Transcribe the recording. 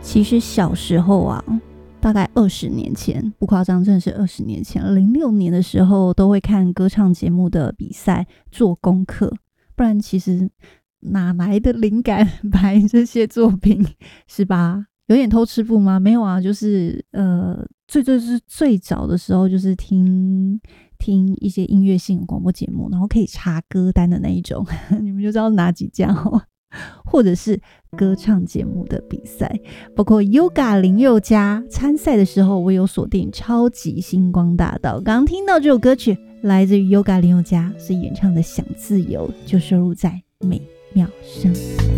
其实小时候啊，大概20年前，不夸张，真的是20年前，06年的时候都会看歌唱节目的比赛做功课，不然其实哪来的灵感拍这些作品，是吧？有点偷吃步吗？没有啊，就是最早的时候就是听一些音乐性广播节目，然后可以查歌单的那一种，你们就知道哪几家哦。或者是歌唱节目的比赛，包括 Yoga 林宥嘉参赛的时候，我有锁定超级星光大道。刚刚听到这首歌曲来自于 Yoga 林宥嘉，是演唱的《想自由》，就收录在美妙声。